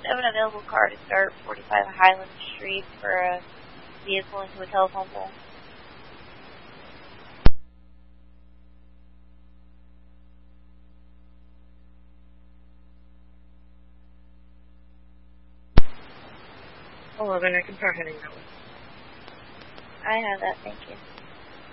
of an available car to start 45 Highland Street for a vehicle into a telephone pole. Then I can start heading that way. I have that, thank you.